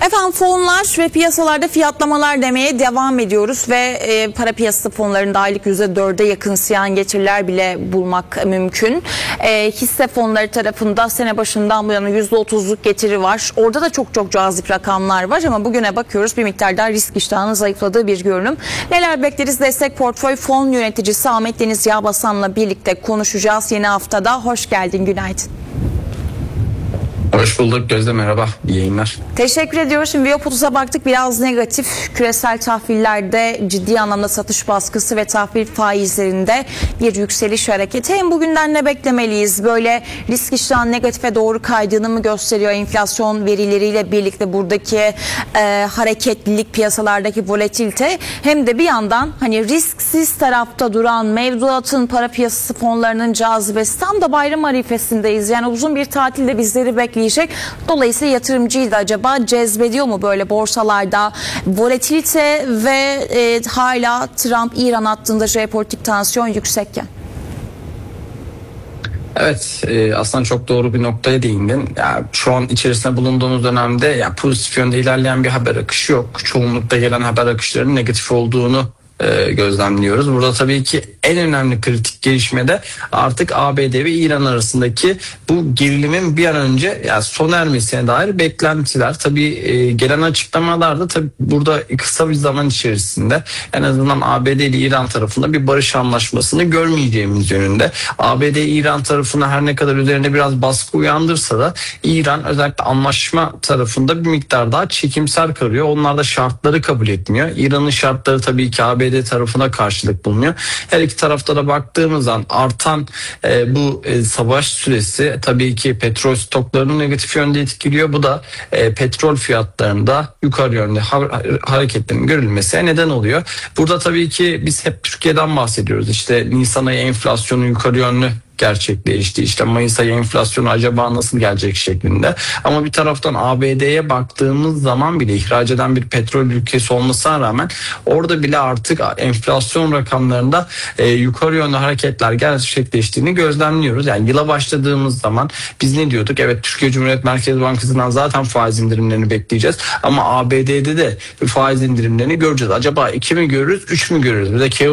Efendim fonlar ve piyasalarda fiyatlamalar demeye devam ediyoruz ve para piyasası fonlarında aylık %4'e yakın ziyan getiriler bile bulmak mümkün. Hisse fonları tarafında sene başından bu yana %30'luk getiri var. Orada da çok cazip rakamlar var ama bugüne bakıyoruz bir miktar daha risk iştahının zayıfladığı bir görünüm. Neler bekleriz? Destek Portföy Fon Yöneticisi Ahmet Deniz Yağbasan'la birlikte konuşacağız yeni haftada. Hoş geldin, günaydın. Hoş bulduk Gözde, merhaba, iyi yayınlar. Teşekkür ediyoruz. Şimdi Viyop30'a baktık, biraz negatif. Küresel tahvillerde ciddi anlamda satış baskısı ve tahvil faizlerinde bir yükseliş hareketi. Hem bugünden ne beklemeliyiz? Böyle risk iştahının negatife doğru kaydığını mı gösteriyor enflasyon verileriyle birlikte buradaki hareketlilik, piyasalardaki volatilite? Hem de bir yandan hani risksiz tarafta duran mevduatın, para piyasası fonlarının cazibesi, tam da bayram arifesindeyiz. Yani uzun bir tatilde bizleri bekleyecek. Dolayısıyla yatırımcıyı da acaba cezbediyor mu böyle borsalarda volatilite ve hala Trump-İran hattında jeopolitik tansiyon yüksekken? Evet, aslında çok doğru bir noktaya değindin. Ya, şu an içerisinde bulunduğumuz dönemde ya, pozitif yönde ilerleyen bir haber akışı yok. Çoğunlukta gelen haber akışlarının negatif olduğunu gözlemliyoruz. Burada tabii ki en önemli kritik gelişme de artık ABD ve İran arasındaki bu gerilimin bir an önce sona ermesine dair beklentiler. Tabii gelen açıklamalarda tabii burada kısa bir zaman içerisinde en azından ABD ile İran tarafında bir barış anlaşmasını görmeyeceğimiz yönünde. ABD İran tarafına her ne kadar üzerinde biraz baskı uyandırsa da İran özellikle anlaşma tarafında bir miktar daha çekimser kalıyor. Onlar da şartları kabul etmiyor. İran'ın şartları tabii ki ABD tarafına karşılık bulunuyor. Her iki tarafta da baktığımız zaman artan bu savaş süresi tabii ki petrol stoklarını negatif yönde etkiliyor. Bu da petrol fiyatlarında yukarı yönde hareketlerin görülmesine neden oluyor. Burada tabii ki biz hep Türkiye'den bahsediyoruz. İşte Nisan ayı enflasyonu yukarı yönlü gerçekleşti. İşte Mayıs ayı enflasyonu acaba nasıl gelecek şeklinde. Ama bir taraftan ABD'ye baktığımız zaman bile ihraç eden bir petrol ülkesi olmasına rağmen orada bile artık enflasyon rakamlarında yukarı yönlü hareketler gerçekleştiğini gözlemliyoruz. Yani yıla başladığımız zaman biz ne diyorduk? Evet, Türkiye Cumhuriyet Merkez Bankası'ndan zaten faiz indirimlerini bekleyeceğiz. Ama ABD'de de faiz indirimlerini göreceğiz. Acaba 2 mi görürüz, 3 mü görürüz? Bir de